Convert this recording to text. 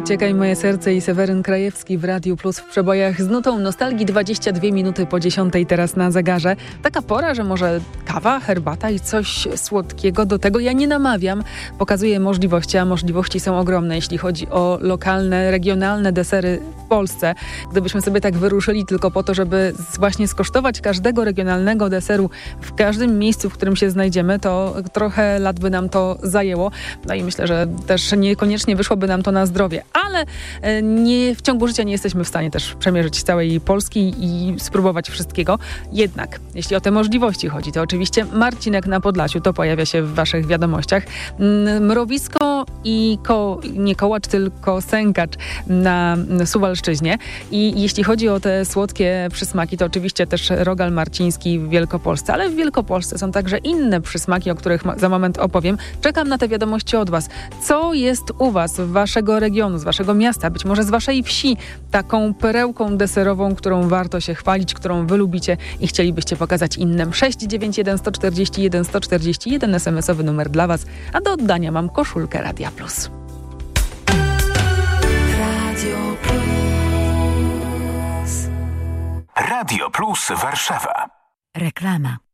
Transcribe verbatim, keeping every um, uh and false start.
Uciekaj moje serce i Seweryn Krajewski w Radiu Plus w przebojach z nutą nostalgii. Dwadzieścia dwie minuty po dziesiątej teraz na zegarze. Taka pora, że może kawa, herbata i coś słodkiego do tego. Ja nie namawiam, pokazuję możliwości, a możliwości są ogromne, jeśli chodzi o lokalne, regionalne desery w Polsce. Gdybyśmy sobie tak wyruszyli tylko po to, żeby właśnie skosztować każdego regionalnego deseru w każdym miejscu, w którym się znajdziemy, to trochę lat by nam to zajęło. No i myślę, że też niekoniecznie wyszłoby nam to na zdrowie, ale nie, w ciągu życia nie jesteśmy w stanie też przemierzyć całej Polski i spróbować wszystkiego. Jednak, jeśli o te możliwości chodzi, to oczywiście Marcinek na Podlasiu, to pojawia się w waszych wiadomościach. Mrowisko i ko, nie kołacz, tylko sękacz na Suwalszczyźnie. I jeśli chodzi o te słodkie przysmaki, to oczywiście też rogal marciński w Wielkopolsce, ale w Wielkopolsce są także inne przysmaki, o których za moment opowiem. Czekam na te wiadomości od was. Co jest u was, w waszego regionu, z waszego miasta, być może z waszej wsi, taką perełką deserową, którą warto się chwalić, którą wy lubicie i chcielibyście pokazać innym? sześć dziewięć jeden sto czterdzieści jeden sto czterdzieści jeden es em esowy numer dla was, a do oddania mam koszulkę Radia Plus. Radio Plus. Radio Plus Warszawa. Reklama.